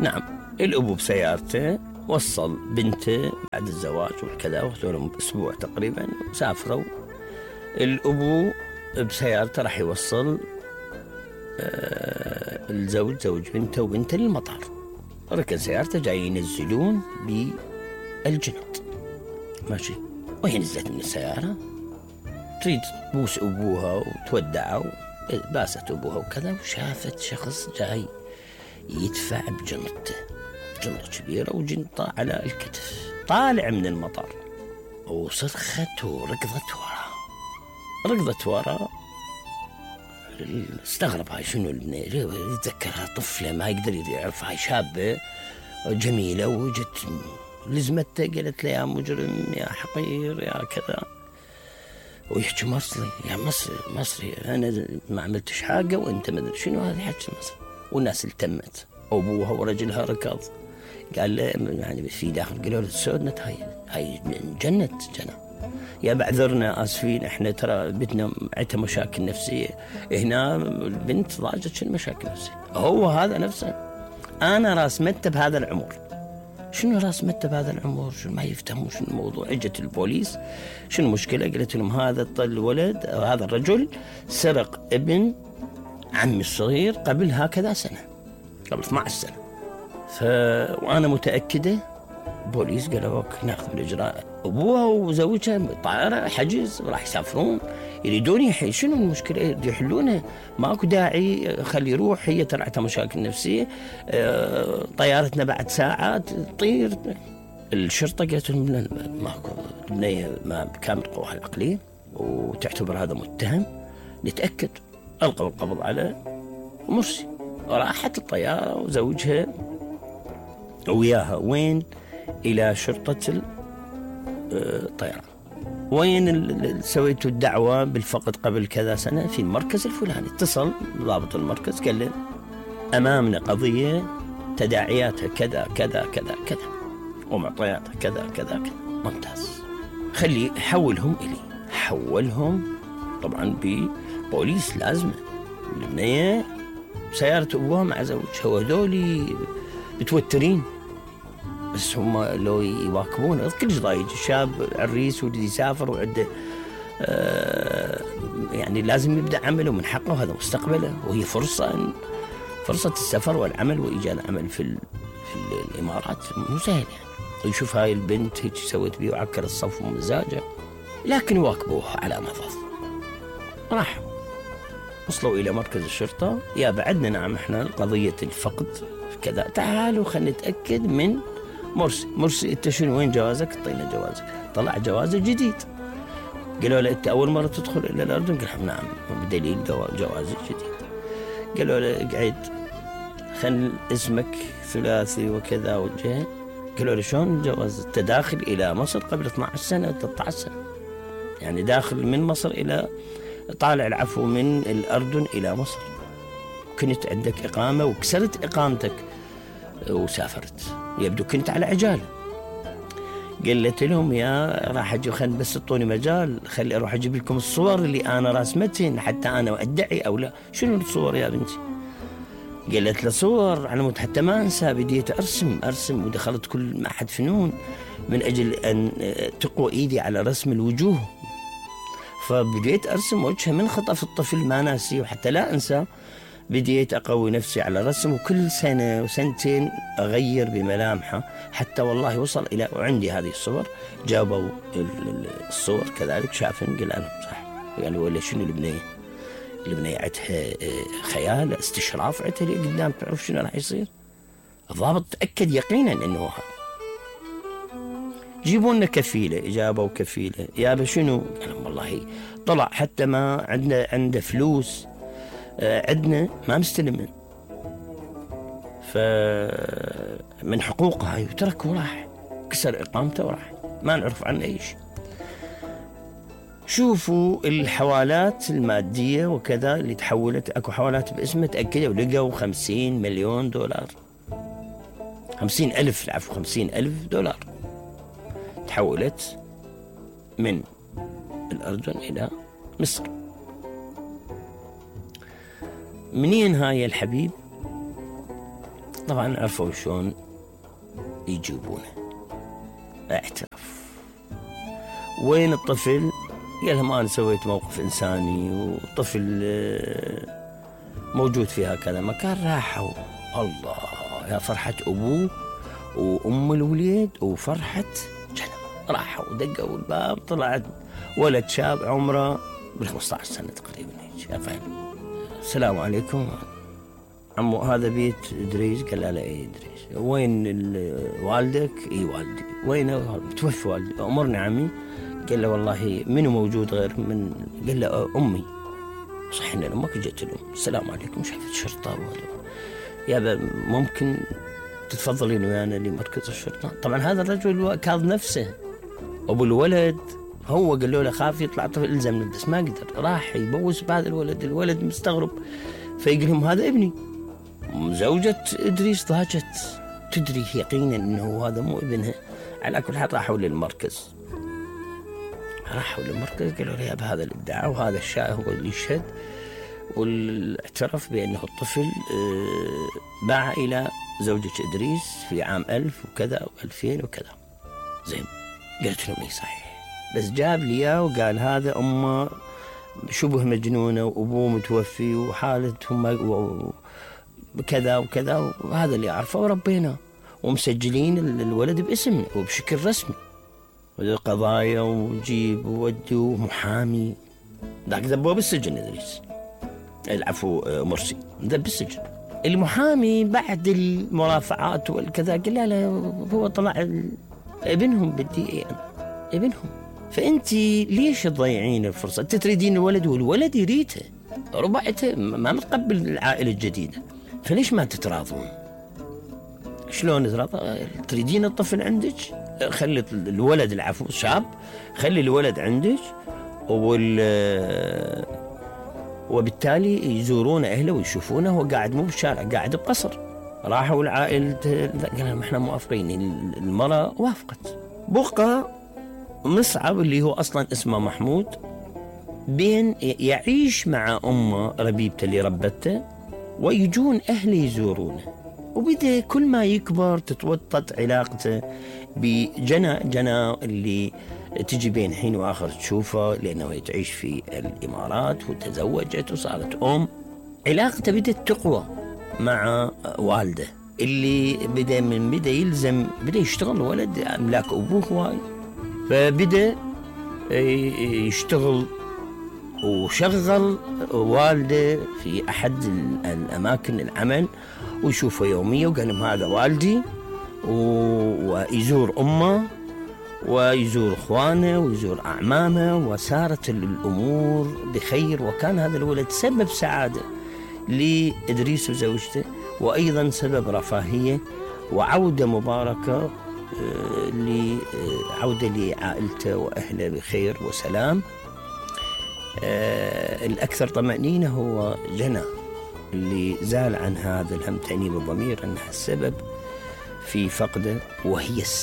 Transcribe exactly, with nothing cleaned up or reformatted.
نعم. الأبو بسيارته وصل بنته بعد الزواج والكذا، وصلوا لهم أسبوع تقريبا، سافروا. الأبو بسيارته راح يوصل آه الزوج زوج بنته وبنته للمطار. ركن سيارته جاي ينزلون بالجند، ماشي. وهي نزلت من السيارة تريد تبوس أبوها وتودعه، باست أبوها وكذا، وشافت شخص جاي يدفع بجنطته، جنطة كبيرة وجنطة على الكتف، طالع من المطار، وصرخت وركضت وراه ركضت وراه. استغرب هاي شنو البنية، يتذكرها طفلة ما يقدر يعرف، هاي شابة جميلة، وجت لزمته قالت له يا مجرم يا حقير يا كذا، ويحكي مصري، يا مصري مصري أنا ما عملتش حاجة وأنت ما أدري شنو، هذه حكي مصري. والناس التمت، أبوها ورجلها ركض، قال له يعني في داخل، قالوا له سودنت هاي هاي جنت جنة، يا بعذرنا آسفين، احنا ترى بيتنا عتها مشاكل نفسية، هنا البنت ضاجت شنو مشاكل نفسية. هو هذا نفسه، أنا راس متى بهذا العمر، شنو راس متى بهذا العمر، شنو ما يفتهمون شنو الموضوع. اجت البوليس، شنو المشكلة؟ قالت لهم هذا الولد أو هذا الرجل سرق ابن عمي الصغير قبل هكذا سنة، قبل اثنتي عشرة سنة. ف... وأنا متأكدة. بوليس قالوا ناخذ بالإجراء. أبوها وزوجها طائرة حجز وراح يسافرون، يريدون يحل. شنو المشكلة؟ يريدون يحلونه، ماكو داعي، خلي يروح، هي ترعتها مشاكل نفسية، اه... طيارتنا بعد ساعات تطير. الشرطة قالت لهم ماكو، البنية ما بكامل قواها العقلية وتعتبر هذا متهم، نتأكد. ألقوا القبض على مرسي، راحت الطيارة وزوجها وياها وين؟ إلى شرطة الطيران. وين سويتوا الدعوة بالفقد قبل كذا سنة؟ في المركز الفلاني. اتصل ضابط المركز قال له أمامنا قضية تداعياتها كذا كذا كذا كذا ومعطياتها كذا كذا كذا. ممتاز، خلي حولهم إلي. حولهم طبعا ببوليس لازمة. البنية سيارة أبوها مع زوجها، وذولي متوترين، بس هم لو يواكبون كلش ضايج. الشاب عريس ودي يسافر وعنده آه يعني لازم يبدأ عمله، من حقه، هذا مستقبله، وهي فرصة فرصة السفر والعمل وإيجاد عمل في, في الإمارات مو سهل يعني. ويشوف هاي البنت هيك سوت بيه وعكر الصف ومزاجه، لكن يواكبوها على مضض. راحوا وصلوا إلى مركز الشرطة. يا بعدنا نعم احنا قضية الفقد كذا، تعالوا خلينا نتأكد من مرسي. مرسي انت شنو وين جوازك؟ اعطينا جوازك. طلع جوازه جديد. قالوا له انت اول مرة تدخل الى الاردن؟ قال نعم، بدليل جوازي جديد. قالوا له اقعد، خل اسمك ثلاثي وكذا وجه. قالوا له شلون جواز؟ انت داخل الى مصر قبل اثنتي عشرة سنة ثلاثة عشر سنة، يعني داخل من مصر الى طالع العفو من الأردن إلى مصر، كنت عندك إقامة وكسرت إقامتك وسافرت، يبدو كنت على عجالة. قلت لهم يا راح أجي، خل بس اعطوني مجال، خلي أروح أجيب لكم الصور اللي أنا راسمتهن حتى أنا أدعي أو لا. شنو الصور يا بنتي؟ قالت له صور على مود حتى ما أنسى، بديت أرسم أرسم ودخلت كل معهد فنون من أجل أن تقوى إيدي على رسم الوجوه. فبديت أرسم وجهه من خطف الطفل ما ناسي، وحتى لا أنسى بديت أقوي نفسي على الرسم، وكل سنة وسنتين أغير بملامحه، حتى والله وصل إلى، وعندي هذه الصور، جابوا الصور كذلك، شافن قال أنا صح. قالوا ولا شنو البنية؟ البنية عتها خيال، استشراف عتها اللي قدام، تعرف شنو راح يصير. الضابط تأكد يقينا أنه هذا. جيبوا لنا كفيلة. جابوا كفيلة. يا شنو؟ قال والله طلع حتى ما عندنا عنده فلوس، عندنا ما مستلمين، فمن حقوقها يترك وراح، كسر إقامته وراح، ما نعرف عنه أي شيء. شوفوا الحوالات المادية وكذا اللي تحولت، أكو حوالات باسمه تأكدوا لقوا خمسين مليون دولار، خمسين ألف العفو خمسين ألف دولار تحولت من الأردن إلى مصر. منين هاي الحبيب؟ طبعا عرفوا شلون يجيبونه. اعترف. وين الطفل؟ قال لهم أنا سويت موقف إنساني وطفل موجود في هكذا مكان. راحوا الله يا فرحة أبوه وأم الوليد وفرحة جنى. راحوا دقوا الباب، طلعت ولد شاب عمره بالخمسة عشر سنة تقريبا. السلام عليكم عمو، هذا بيت إدريس؟ قال لا لا إيه إدريس. وين والدك؟ إي والدي. وين توفي والدي؟ أمرني عمي. قال له والله منو موجود غير من؟ قال له أمي. صحينا لأمك جت الأم. السلام عليكم، شافت شرطة يا ممكن تتفضلين ويانا لمركز الشرطة؟ طبعا هذا الرجل كاظ نفسه، أبو الولد هو قال له خاف يطلع طفل إلزم بس ما قدر. راح يبوس بهذا الولد، الولد مستغرب فيقول لهم هذا ابني. زوجة إدريس ضاجت تدري يقينا أنه هذا مو ابنها. على كل حال راحوا للمركز، راحوا للمركز قالوا له بهذا الادعاء وهذا الشاهد هو اللي يشهد، واعترف بأنه الطفل باع إلى زوجة إدريس في عام ألف وكذا وألفين وكذا. زين، قلت لهم إيه صحيح، بس جاب لي إياه وقال هذا أمه شبه مجنونة وأبوه متوفي وحالتهم كذا وكذا، وهذا اللي أعرفه وربينا ومسجلين الولد باسمنا وبشكل رسمي، قضايا وجيب وودي ومحامي. ذاك ذبوه بالسجن إدريس، العفو مرسي ذب بالسجن. المحامي بعد المرافعات والكذا قال لا لا هو طلع ابنهم بدي اي ابنهم. فأنت ليش تضيعين الفرصة؟ أنت تريدين الولد والولد يريته، ربعته ما متقبل العائلة الجديدة، فليش ما تتراضون؟ شلون تراضى؟ تريدين الطفل عندك؟ خلي الولد العفو شاب، خلي الولد عندك وال وبالتالي يزورون أهله ويشوفونه. هو قاعد مو بالشارع، قاعد بقصر. راحوا العائلة قالوا احنا موافقين، المرأة وافقت. بقى مصعب اللي هو أصلا اسمه محمود، بين يعيش مع أمه ربيبته اللي ربته ويجون أهله يزورونه. وبدأ كل ما يكبر تتوطد علاقته بجنى جنى اللي تجي بين حين وآخر تشوفه، لأنه تعيش في الإمارات وتزوجت وصارت أم. علاقته بدأت تقوى مع والده اللي بدأ من بدأ يلزم بدأ يشتغل ولد أملاك أبوه هواي، فبدأ يشتغل وشغل والده في أحد الأماكن العمل ويشوفه يوميا، وقال لهم هذا والدي، ويزور أمه ويزور إخوانه ويزور أعمامه، وسارت الأمور بخير. وكان هذا الولد سبب سعادة لإدريس وزوجته، وأيضا سبب رفاهية وعودة مباركة لعودة لعائلته وأهله بخير وسلام. الأكثر طمأنينة هو جنى اللي زال عن هذا الهم تأنيب الضمير أنها السبب في فقده، وهي